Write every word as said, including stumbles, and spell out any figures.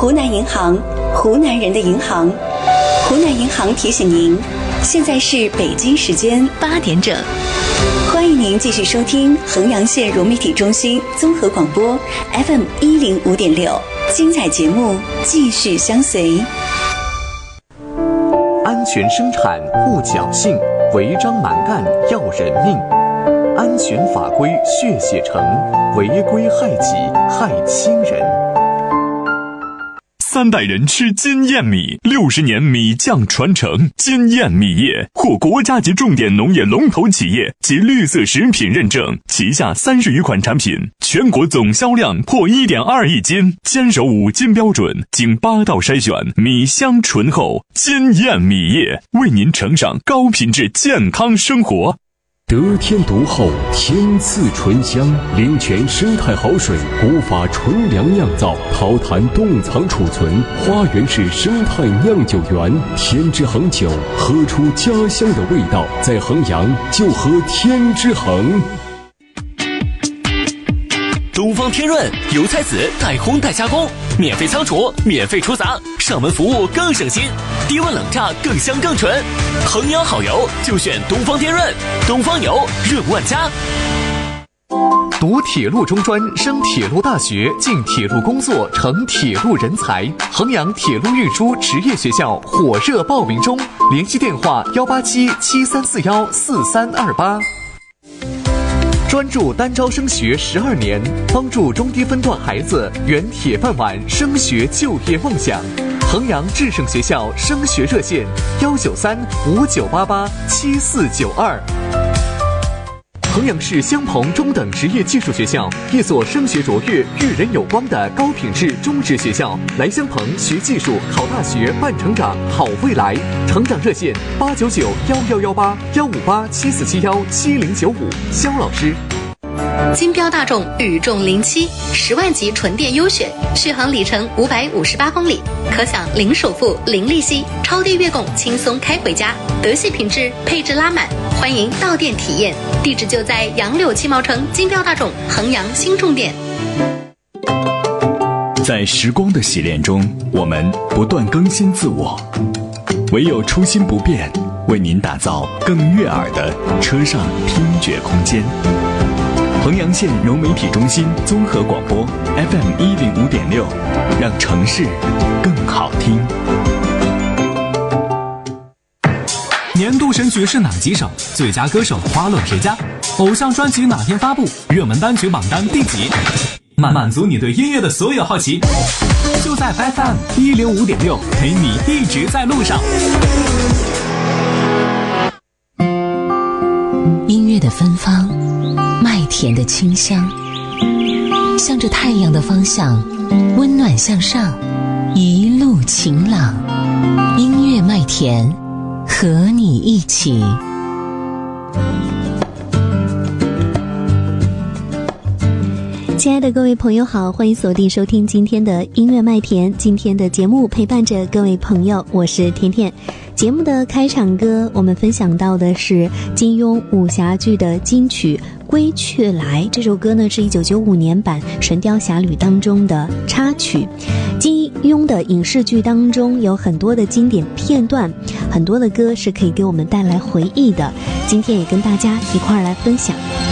湖南银行，湖南人的银行。湖南银行提醒您，现在是北京时间八点整。欢迎您继续收听衡阳县融媒体中心综合广播 F M 一零五点六，精彩节目继续相随。 安全生产护侥幸，违章蛮干要人命。安全法规血血成，违规害己害亲人。 三代人吃金燕米，六十年米酱传承。金燕米业获国家级重点农业龙头企业及绿色食品认证，旗下三十余款产品，全国总销量破 一点二亿斤，坚守五金标准，经八道筛选，米香醇厚。金燕米业为您呈上高品质健康生活。 得天独厚，天赐醇香，灵泉生态好水，古法纯粮酿造，陶坛冻藏储存，花园式生态酿酒园，天之恒酒，喝出家乡的味道，在衡阳就喝天之恒。 东方天润油菜籽带烘带加工，免费仓储，免费出杂，上门服务更省心，低温冷榨更香更纯。衡阳好油就选东方天润，东方油润万家。 读铁路中专，升铁路大学，进铁路工作，成铁路人才。衡阳铁路运输职业学校火热报名中，联系电话幺八七七三四幺四三二八。专注单招升学十二年，帮助中低分段孩子圆铁饭碗升学就业梦想。衡阳智胜学校升学热线幺九三五九八八七四九二。衡阳市襄鹏中等职业技术学校，一所升学卓越、育人有光的高品质中职学校。来襄鹏学技术、考大学、办成长、好未来。成长热线八九九幺幺幺八幺五八七四七幺七零九五。肖老师。 金标大众宇重零七十万级纯电优选，续航里程五百五十八公里，可享零首付、零利息，超低月供，轻松开回家。德系品质，配置拉满，欢迎到店体验。地址就在杨柳七毛城金标大众衡阳新重点。 在时光的洗练中，我们不断更新自我，唯有初心不变，为您打造更悦耳的车上听觉空间。衡阳县融媒体中心综合广播 F M 一零五点六，让城市更好听。 年度神曲是哪几首？最佳歌手花落谁家？偶像专辑哪天发布？热门单曲榜单第几？满满足你对音乐的所有好奇，就在 F M 一零五点六，陪你一直在路上。 音乐的芬芳，麦田的清香，向着太阳的方向，温暖向上，一路晴朗。音乐麦田，和你一起。 亲爱的各位朋友好，欢迎锁定收听今天的音乐麦田。今天的节目陪伴着各位朋友，我是甜甜。节目的开场歌，我们分享到的是金庸武侠剧的金曲《归去来》。这首歌呢是一九九五年版《神雕侠侣》当中的插曲。金庸的影视剧当中有很多的经典片段，很多的歌是可以给我们带来回忆的。今天也跟大家一块儿来分享。